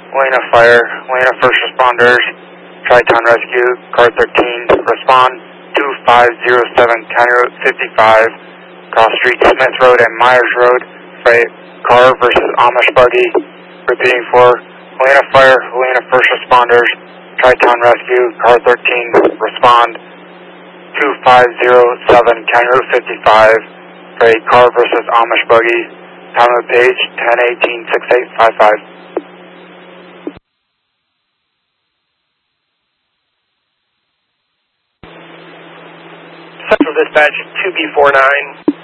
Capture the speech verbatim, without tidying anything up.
Helena Fire, Helena First Responders, Tri-Town Rescue, car thirteen, respond two five zero seven County Road fifty-five, cross street Smith Road and Myers Road, freight car versus Amish buggy. Repeating for Helena Fire, Helena First Responders, Tri-Town Rescue, car thirteen, respond two five zero seven County Road fifty-five, freight car versus Amish buggy. Time of page ten eighteen sixty-eight fifty-five. Central Dispatch two B four nine.